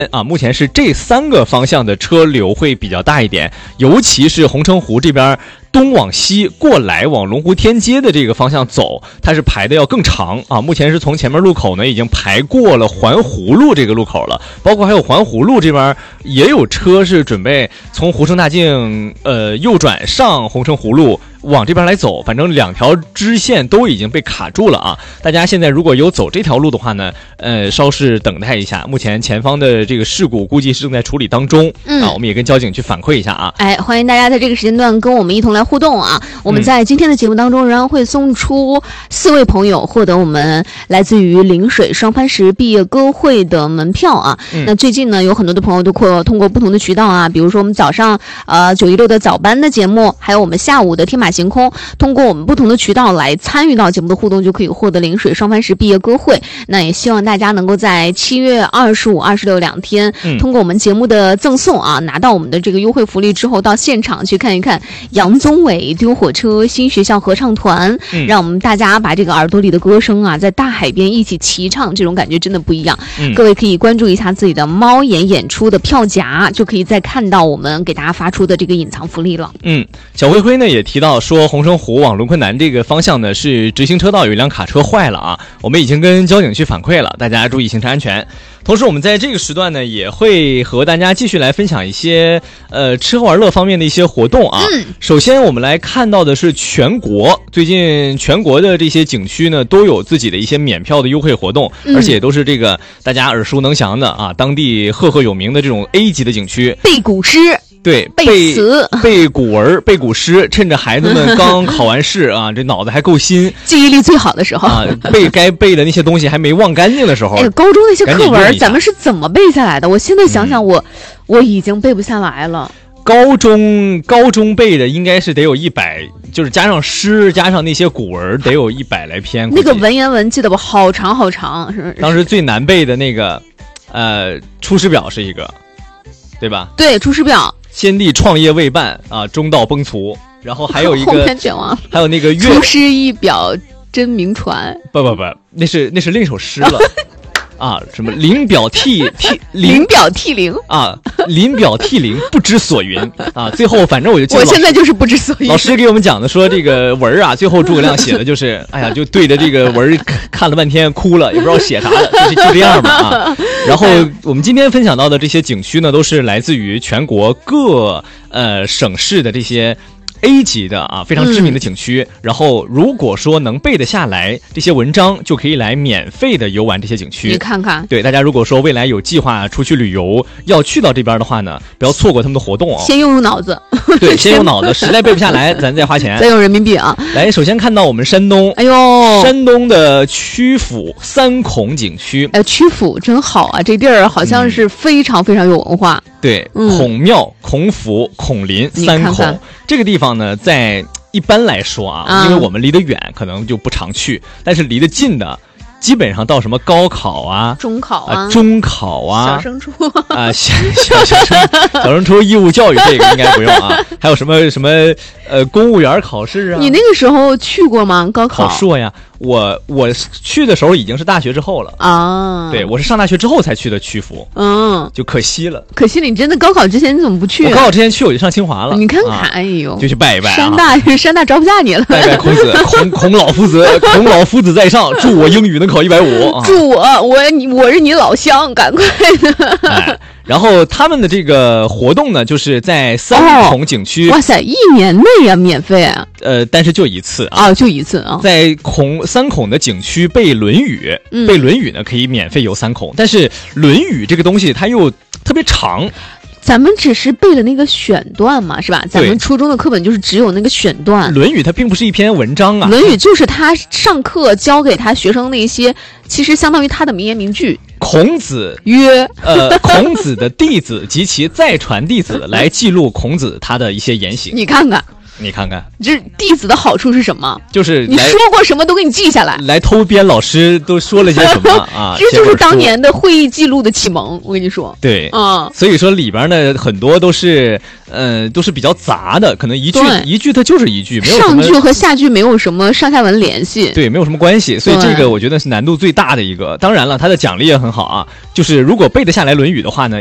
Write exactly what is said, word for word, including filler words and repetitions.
啊，目前是这三个方向的车流会比较大一点，尤其是红城湖这边东往西过来往龙湖天街的这个方向走，它是排的要更长啊。目前是从前面路口呢已经排过了环湖路这个路口了，包括还有环湖路这边也有车是准备从湖城大径呃右转上红城湖路往这边来走，反正两条支线都已经被卡住了啊！大家现在如果有走这条路的话呢，呃，稍事等待一下。目前前方的这个事故估计是正在处理当中，嗯啊，我们也跟交警去反馈一下啊。 哎，欢迎大家在这个时间段跟我们一同来互动啊！我们在今天的节目当中仍然会送出四位朋友获得我们来自于陵水双帆石毕业歌会的门票啊。嗯、那最近呢，有很多的朋友都会通过不同的渠道啊，比如说我们早上呃九一六的早班的节目，还有我们下午的天马行空，通过我们不同的渠道来参与到节目的互动，就可以获得陵水双帆石毕业歌会。那也希望大家能够在七月二十五、二十六两天，嗯、通过我们节目的赠送啊，拿到我们的这个优惠福利之后，到现场去看一看杨宗纬丢火车新学校合唱团，嗯、让我们大家把这个耳朵里的歌声啊，在大海边一起齐唱，这种感觉真的不一样。嗯、各位可以关注一下自己的猫眼演出的票夹，就可以再看到我们给大家发出的这个隐藏福利了。 嗯，小灰灰呢也提到说，红城湖往龙昆南这个方向呢是直行车道有一辆卡车坏了啊，我们已经跟交警去反馈了，大家注意行车安全。同时我们在这个时段呢也会和大家继续来分享一些呃吃喝玩乐方面的一些活动啊。嗯、首先我们来看到的是全国最近全国的这些景区呢都有自己的一些免票的优惠活动，嗯、而且都是这个大家耳熟能详的啊，当地赫赫有名的这种 A 级的景区， 背古诗。 对， 背词、 背古文、背古诗，趁着孩子们刚考完试啊，这脑子还够新， 记忆力最好的时候啊，背该背的那些东西还没忘干净的时候。 哎，高中那些课文咱们是怎么背下来的？我现在想想我，我、嗯、我已经背不下来了。 高中高中背的应该是得有一百，就是加上诗加上那些古文得有一百来篇。 那个文言文记得我好长好长。是当时最难背的那个，呃，《出师表》是一个，对吧？ 对，《出师表》。 先帝创业未半啊，中道崩殂。然后还有一个， 后面卷王， 还有那个 《出师一表真名传》。 不不不，那是那是另一首诗了。啊，什么临表涕涕临表涕零啊，临表涕零不知所云啊。最后反正我就记得我现在就是不知所云。 老师给我们讲的说这个文啊，最后诸葛亮写的就是，哎呀，就对着这个文看了半天哭了，也不知道写啥了，就是就这样吧啊。然后我们今天分享到的这些景区呢，都是来自于全国各呃省市的这些A 级的啊，非常知名的景区。嗯、然后如果说能背得下来这些文章，就可以来免费的游玩这些景区。 你看看， 对大家如果说未来有计划出去旅游，要去到这边的话呢，不要错过他们的活动哦。 先用用脑子， 对，先用脑子，实在背不下来，咱再花钱， 再用人民币啊。 来，首先看到我们山东， 哎呦， 山东的曲阜三孔景区， 哎，曲阜真好啊，这地儿好像是非常非常有文化。 嗯、对，孔庙、孔府、孔林三孔。看看这个地方呢，在一般来说啊，嗯、因为我们离得远，可能就不常去，但是离得近的，基本上到什么高考啊、 中考啊、 啊中考啊、 小升初啊、小小小升小升初义务教育这个应该不用啊，还有什么什么呃公务员考试啊。 你那个时候去过吗？高考？ 考硕呀。我我去的时候已经是大学之后了啊，对，我是上大学之后才去的曲阜，嗯，就可惜了， 可惜了，你真的高考之前你怎么不去、啊？ 我高考之前去我就上清华了， 你看看，啊、哎呦， 就去拜一拜、啊， 山大山大招不下你了， 拜拜孔子，孔孔老夫子，孔老夫子在上，祝我英语能考一百五， 祝我我你我是你老乡，赶快的。 哎然后他们的这个活动呢，就是在三孔景区、 哦，哇塞，一年内呀、啊、免费啊， 呃，但是就一次啊， 哦，就一次啊， 在孔三孔的景区背《论语》，嗯、背《论语》呢可以免费游三孔，但是《论语》这个东西它又特别长。 咱们只是背了那个选段嘛，是吧？咱们初中的课本就是只有那个选段。 《论语》它并不是一篇文章啊， 《论语》就是他上课教给他学生那些，其实相当于他的名言名句。 孔子曰， 呃，孔子的弟子及其再传弟子来记录孔子他的一些言行。 你看看。 你看看， 这弟子的好处是什么？ 就是你说过什么都给你记下来， 来偷编老师都说了些什么啊？ 这就是当年的会议记录的启蒙。我跟你说， 对， 啊、嗯， 所以说里边呢很多都是，呃，都是比较杂的，可能一句一句它就是一句，没有什么上句和下句没有什么上下文联系， 对，没有什么关系。所以这个我觉得是难度最大的一个。当然了，它的奖励也很好啊，就是如果背得下来《论语》的话呢。